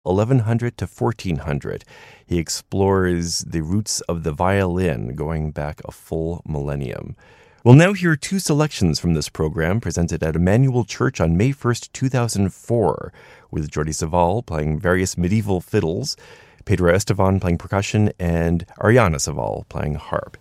1100 to 1400. He explores the roots of the violin going back a full millennium. We'll now hear two selections from this program presented at Emmanuel Church on May 1st, 2004, with Jordi Savall playing various medieval fiddles, Pedro Estevan playing percussion, and Ariana Savall playing harp.